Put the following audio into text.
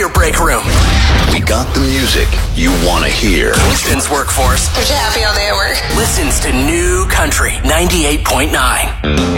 your break room. We got the music you want to hear. Kingston's workforce. Are you happy all day at work? Listens to New Country 98.9.